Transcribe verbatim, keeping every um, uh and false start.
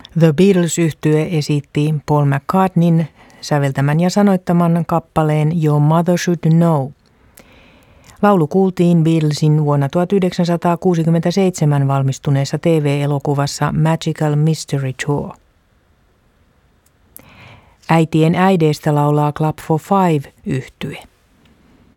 The Beatles-yhtye esitti Paul McCartneyn säveltämän ja sanoittaman kappaleen Your Mother Should Know. Laulu kuultiin Beatlesin vuonna tuhatyhdeksänsataakuusikymmentäseitsemän valmistuneessa T V-elokuvassa Magical Mystery Tour. Äitien äideistä laulaa Club for Five -yhtye.